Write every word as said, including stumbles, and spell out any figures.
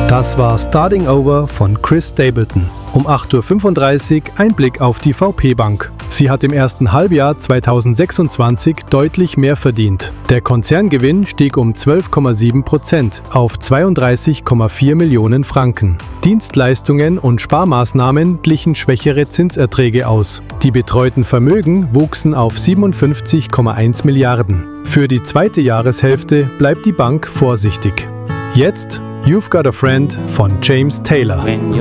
Das war Starting Over von Chris Stapleton. Um acht Uhr fünfunddreißig ein Blick auf die V P-Bank. Sie hat im ersten Halbjahr zweitausendsechsundzwanzig deutlich mehr verdient. Der Konzerngewinn stieg um zwölf Komma sieben Prozent auf zweiunddreißig Komma vier Millionen Franken. Dienstleistungen und Sparmaßnahmen glichen schwächere Zinserträge aus. Die betreuten Vermögen wuchsen auf siebenundfünfzig Komma eins Milliarden. Für die zweite Jahreshälfte bleibt die Bank vorsichtig. Jetzt You've Got a Friend von James Taylor.